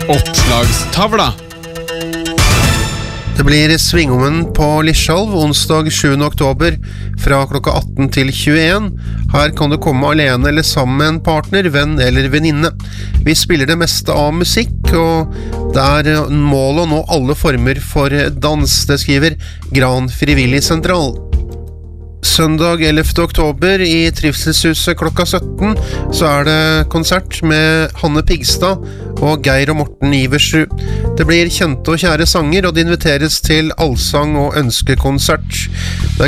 Oppslagstavla. Det blir Svingommen på Lischalv onsdag 7. oktober fra klokka 18 til 21. Her kan du komme alene eller sammen med en partner, venn eller venninne. Vi spiller det meste av musikk, og det er mål å nå alle former for dans, det skriver Gran Frivillig Sentral. Søndag 11. oktober i Trivselshuset klokka 17 så er det konsert med Hanne Pigstad og Geir og Morten Iversrud. Det blir kjente og kjære sanger, og det inviteres til allsang og ønskekonsert. Det